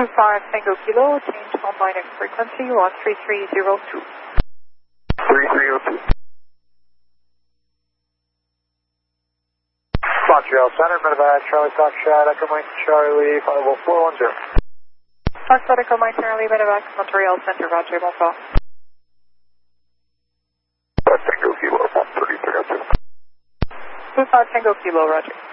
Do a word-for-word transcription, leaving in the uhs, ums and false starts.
two five Tango Kilo, change on line frequency one three three zero two. three three zero two. Montreal Center, medevac, Charlie Foxtrot, Echo Mike Charlie, five oh four one zero. Foxtrot, Echo Mike Charlie, medevac, Montreal Center, Roger, bonsoir. Tango Kilo, one three three zero two. two five Tango Kilo, Roger.